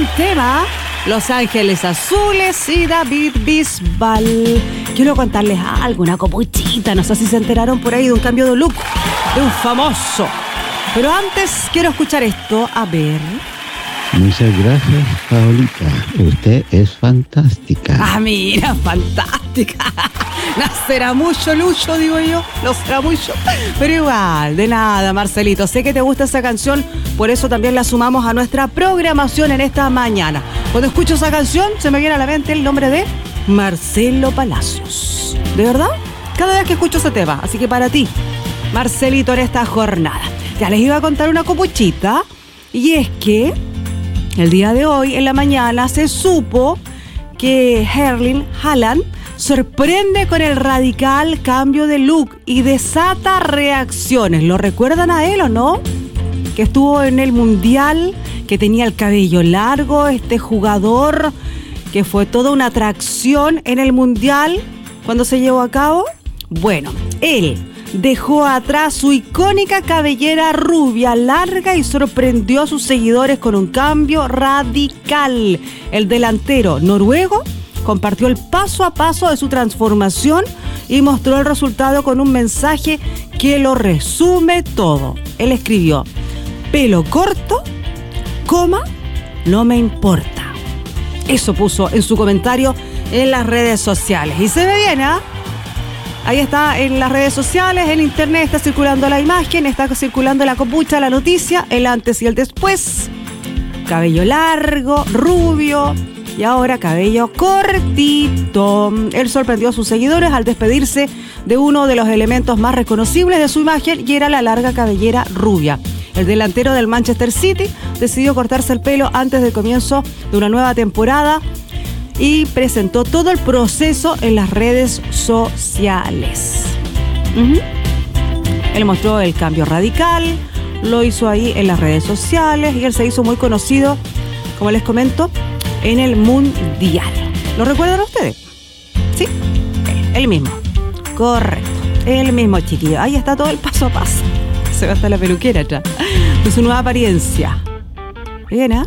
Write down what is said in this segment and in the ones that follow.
buen tema. Los Ángeles Azules y David Bisbal. Quiero contarles algo, una copuchita. No sé si se enteraron por ahí de un cambio de look de un famoso. Pero antes quiero escuchar esto. A ver. Muchas gracias, Paolita. Usted es fantástica. Ah, mira, fantástica. No será mucho, Lucho, digo yo. No será mucho. Pero igual, de nada, Marcelito. Sé que te gusta esa canción, por eso también la sumamos a nuestra programación en esta mañana. Cuando escucho esa canción, se me viene a la mente el nombre de Marcelo Palacios. ¿De verdad? Cada vez que escucho ese tema. Así que para ti, Marcelito, en esta jornada. Ya les iba a contar una copuchita. Y es que el día de hoy, en la mañana, se supo que Erling Haaland sorprende con el radical cambio de look y desata reacciones. ¿Lo recuerdan a él o no? Que estuvo en el Mundial, que tenía el cabello largo, este jugador, que fue toda una atracción en el Mundial cuando se llevó a cabo. Bueno, él dejó atrás su icónica cabellera rubia, larga, y sorprendió a sus seguidores con un cambio radical. El delantero noruego compartió el paso a paso de su transformación y mostró el resultado con un mensaje que lo resume todo. Él escribió: pelo corto, no me importa. Eso puso en su comentario en las redes sociales. Y se ve bien, ¿ah? Ahí está en las redes sociales, en internet está circulando la imagen, está circulando la copucha, la noticia, el antes y el después. Cabello largo, rubio y ahora cabello cortito. Él sorprendió a sus seguidores al despedirse de uno de los elementos más reconocibles de su imagen, y era la larga cabellera rubia. El delantero del Manchester City decidió cortarse el pelo antes del comienzo de una nueva temporada y presentó todo el proceso en las redes sociales. Él mostró el cambio radical, lo hizo ahí en las redes sociales y él se hizo muy conocido, como les comento, en el Mundial. ¿Lo recuerdan ustedes? Sí, él mismo. Correcto, él mismo, chiquillo. Ahí está todo el paso a paso. Se va hasta la peluquera atrás. De su nueva apariencia. Bien, ¿eh?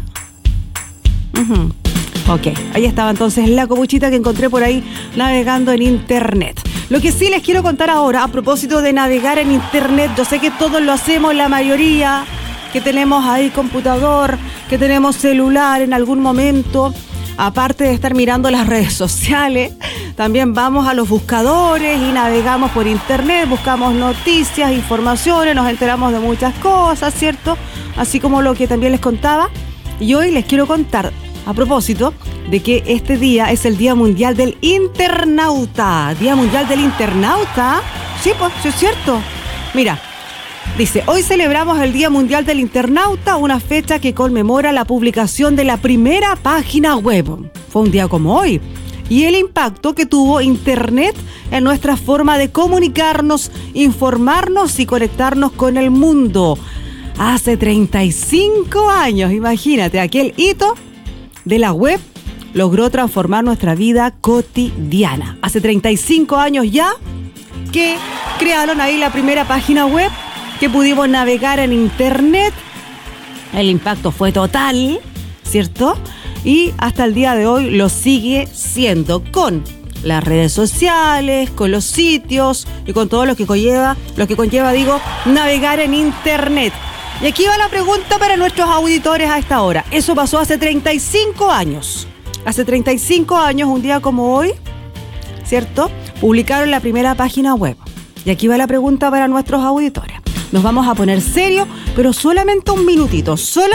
Ok, ahí estaba entonces la copuchita que encontré por ahí navegando en internet. Lo que sí les quiero contar ahora, a propósito de navegar en internet, yo sé que todos lo hacemos, la mayoría, que tenemos ahí computador, que tenemos celular en algún momento, aparte de estar mirando las redes sociales, también vamos a los buscadores y navegamos por internet, buscamos noticias, informaciones, nos enteramos de muchas cosas, ¿cierto? Así como lo que también les contaba. Y hoy les quiero contar, a propósito de que este día es el Día Mundial del Internauta. Día Mundial del Internauta. Sí, pues, sí es cierto. Mira, dice, hoy celebramos el Día Mundial del Internauta, una fecha que conmemora la publicación de la primera página web. Fue un día como hoy. Y el impacto que tuvo Internet en nuestra forma de comunicarnos, informarnos y conectarnos con el mundo. Hace 35 años, imagínate, aquel hito de la web logró transformar nuestra vida cotidiana. Hace 35 años ya que crearon ahí la primera página web, que pudimos navegar en internet. El impacto fue total, ¿cierto? Y hasta el día de hoy lo sigue siendo, con las redes sociales, con los sitios y con todo lo que conlleva, navegar en internet. Y aquí va la pregunta para nuestros auditores a esta hora. Eso pasó hace 35 años. Hace 35 años, un día como hoy, ¿cierto? Publicaron la primera página web. Y aquí va la pregunta para nuestros auditores. Nos vamos a poner serios, pero solamente un minutito.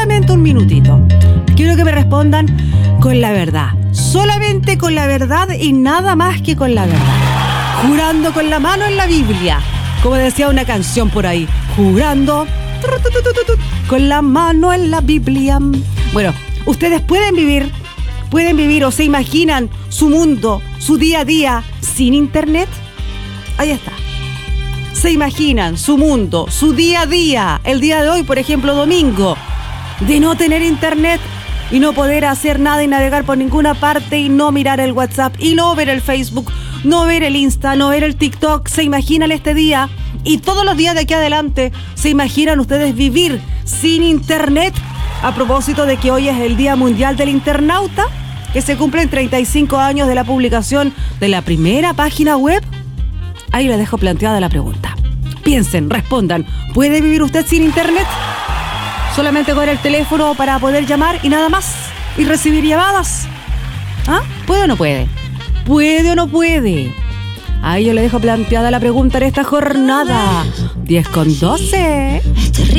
Quiero que me respondan con la verdad. Solamente con la verdad y nada más que con la verdad. Jurando con la mano en la Biblia. Como decía una canción por ahí. Jurando con la mano en la Biblia. Bueno, ustedes pueden vivir o se imaginan su mundo, su día a día sin internet. Ahí está. Se imaginan su mundo, su día a día, el día de hoy, por ejemplo, domingo, de no tener internet y no poder hacer nada y navegar por ninguna parte y no mirar el WhatsApp y no ver el Facebook, no ver el Insta, no ver el TikTok. ¿Se imaginan este día? Y todos los días de aquí adelante, ¿se imaginan ustedes vivir sin internet? A propósito de que hoy es el Día Mundial del Internauta, que se cumplen 35 años de la publicación de la primera página web, ahí le dejo planteada la pregunta. Piensen, respondan, ¿puede vivir usted sin internet? Solamente con el teléfono para poder llamar y nada más, y recibir llamadas. ¿Ah? ¿Puede o no puede? ¿Puede o no puede? Ahí yo le dejo planteada la pregunta en esta jornada. 10:12.